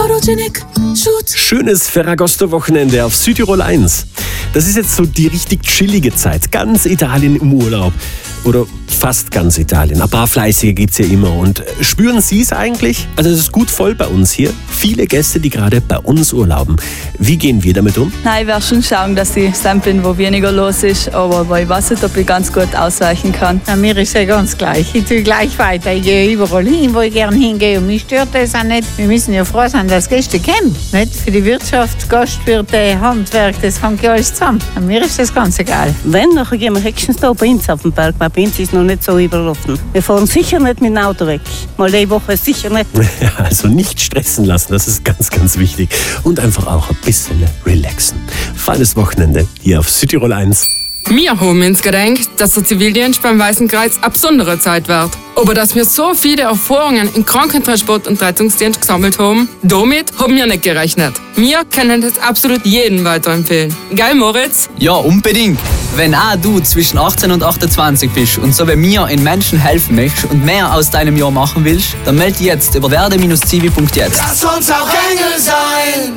Photogenic Shoot. Schönes Ferragosto-Wochenende auf Südtirol 1. Das ist jetzt so die richtig chillige Zeit. Ganz Italien im Urlaub. Oder fast ganz Italien. Ein paar Fleißige gibt's ja immer. Und spüren Sie es eigentlich? Also es ist gut voll bei uns hier. Viele Gäste, die gerade bei uns urlauben. Wie gehen wir damit um? Nein, ich werde schon schauen, dass ich Stand bin, wo weniger los ist. Aber ich weiß nicht, ob ich ganz gut ausweichen kann. Na, mir ist ja ganz gleich. Ich tue gleich weiter. Ich gehe überall hin, wo ich gerne hingehe. Und mich stört das auch nicht. Wir müssen ja froh sein, dass Gäste kommen. Nicht? Für die Wirtschaft, Gastwirte, Handwerk, das hängt ja alles zusammen. Und mir ist das ganz egal. Wenn, nachher gehen wir höchstens da bei uns auf den Berg. Bei uns ist noch nicht so überlaufen. Wir fahren sicher nicht mit dem Auto weg. Mal die Woche sicher nicht. Ja, also nicht stressen lassen, das ist ganz, ganz wichtig. Und einfach auch ein bisschen relaxen. Feines Wochenende hier auf Südtirol 1. Wir haben uns gedacht, dass der Zivildienst beim Weißen Kreuz eine besondere Zeit wird. Aber dass wir so viele Erfahrungen im Krankentransport und Rettungsdienst gesammelt haben, damit haben wir nicht gerechnet. Wir können das absolut jedem weiterempfehlen. Geil, Moritz? Ja, unbedingt. Wenn auch du zwischen 18 und 28 bist und so wie mir in Menschen helfen möchtest und mehr aus deinem Jahr machen willst, dann melde dich jetzt über werde-zivi.jetzt. Lass uns auch Engel sein.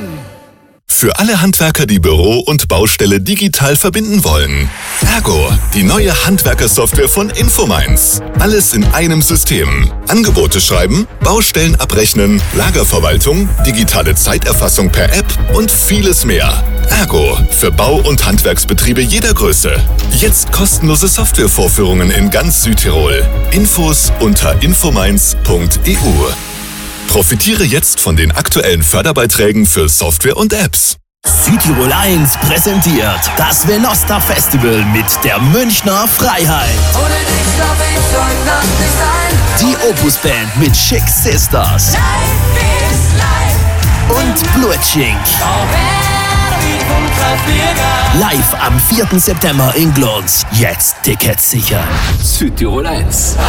Für alle Handwerker, die Büro und Baustelle digital verbinden wollen. Ergo, die neue Handwerkersoftware von Infomines. Alles in einem System. Angebote schreiben, Baustellen abrechnen, Lagerverwaltung, digitale Zeiterfassung per App und vieles mehr. Ergo, für Bau- und Handwerksbetriebe jeder Größe. Jetzt kostenlose Softwarevorführungen in ganz Südtirol. Infos unter infomines.eu. Profitiere jetzt von den aktuellen Förderbeiträgen für Software und Apps. Südtirol 1 präsentiert das Venosta Festival mit der Münchner Freiheit. Ohne dich darf ich heute Nacht nicht sein. Die Opus Band mit Chic Sisters Life is life. und Blutschink. Live am 4. September in Glons. Jetzt Tickets sichern. Südtirol 1.